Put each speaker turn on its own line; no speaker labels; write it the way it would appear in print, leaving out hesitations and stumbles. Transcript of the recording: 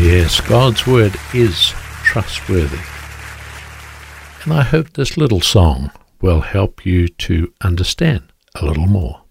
Yes, God's word is trustworthy. And I hope this little song will help you to understand a little more.